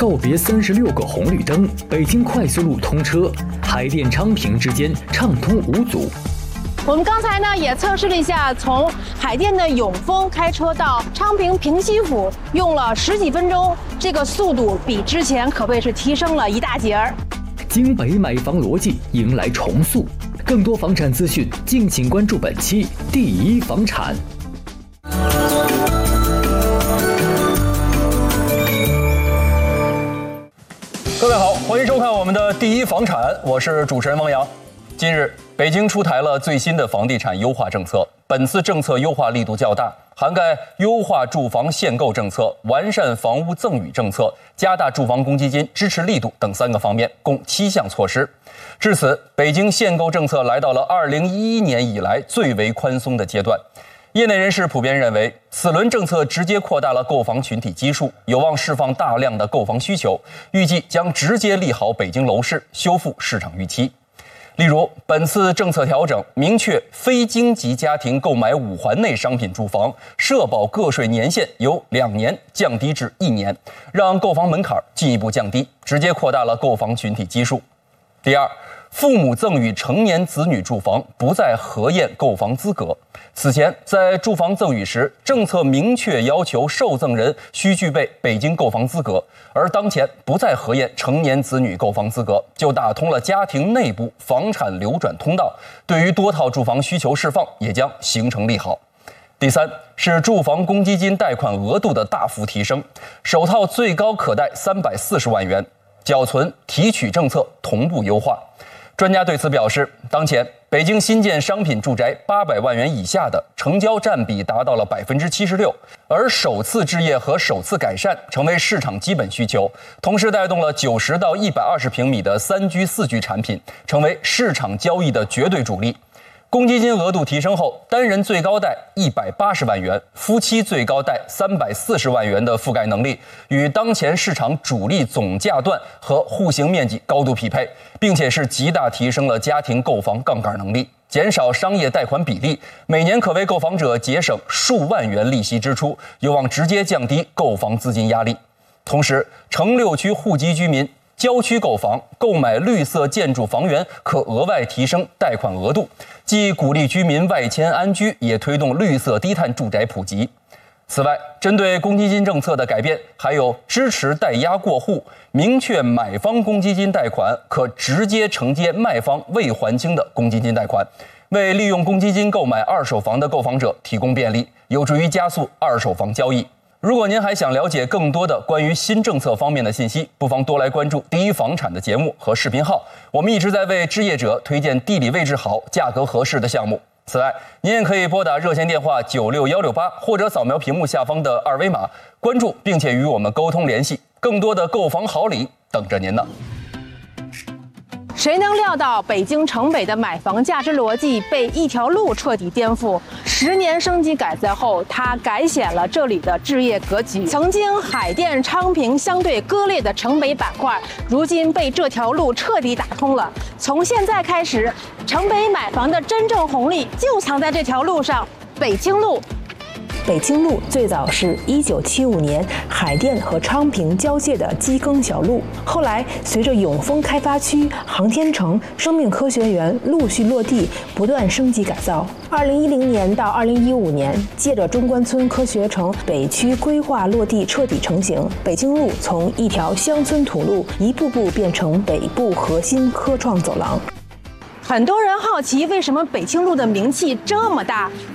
告别36个红绿灯，北京快速路通车，海淀昌平之间畅通无阻。 我们刚才呢也测试了一下，从海淀的永丰开车到昌平平西府用了10几分钟，这个速度比之前可谓是提升了一大截儿。 京北买房逻辑迎来重塑，更多房产资讯，敬请关注本期第一房产。 各位好，欢迎收看我们的第一房产，我是主持人汪洋。近日，北京出台了最新的房地产优化政策，本次政策优化力度较大，涵盖优化住房限购政策、完善房屋赠与政策、加大住房公积金支持力度等3个方面，共7项措施。至此，北京限购政策来到了2011年以来最为宽松的阶段。业内人士普遍认为，此轮政策直接扩大了购房群体基数，有望释放大量的购房需求，预计将直接利好北京楼市，修复市场预期。例如，本次政策调整明确非京籍家庭购买5环内商品住房，社保个税年限由2年降低至1年，让购房门槛进一步降低，直接扩大了购房群体基数。第二，父母赠与成年子女住房不再核验购房资格。此前，在住房赠与时，政策明确要求受赠人需具备北京购房资格，而当前不再核验成年子女购房资格，就打通了家庭内部房产流转通道，对于多套住房需求释放也将形成利好。第三是住房公积金贷款额度的大幅提升，首套最高可贷340万元，缴存提取政策同步优化。专家对此表示，当前北京新建商品住宅800万元以下的成交占比达到了76%，而首次置业和首次改善成为市场基本需求，同时带动了90到120平米的3居4居产品成为市场交易的绝对主力。公积金额度提升后，单人最高贷180万元，夫妻最高贷340万元的覆盖能力，与当前市场主力总价段和户型面积高度匹配，并且是极大提升了家庭购房杠杆能力，减少商业贷款比例，每年可为购房者节省数万元利息支出，有望直接降低购房资金压力。同时，城6区户籍居民郊区购房购买绿色建筑房源可额外提升贷款额度，既鼓励居民外迁安居，也推动绿色低碳住宅普及。此外，针对公积金政策的改变，还有支持代押过户，明确买方公积金贷款可直接承接卖方未还清的公积金贷款，为利用公积金购买二手房的购房者提供便利，有助于加速二手房交易。如果您还想了解更多的关于新政策方面的信息，不妨多来关注第一房产的节目和视频号，我们一直在为置业者推荐地理位置好、价格合适的项目。此外，您也可以拨打热线电话96168，或者扫描屏幕下方的2维码，关注并且与我们沟通联系，更多的购房好礼等着您呢。 谁能料到北京城北的买房价值逻辑被一条路彻底颠覆？10年升级改造后，它改写了这里的置业格局。曾经海淀、昌平相对割裂的城北板块，如今被这条路彻底打通了。从现在开始，城北买房的真正红利就藏在这条路上——北京路。 北京路最早是1975年海淀和昌平交界的机耕小路，后来随着永丰开发区、航天城、生命科学园陆续落地，不断升级改造。2010年到2015年，借着中关村科学城北区规划落地彻底成型，北京路从一条乡村土路一步步变成北部核心科创走廊。 很多人好奇，为什么北京路的名气这么大？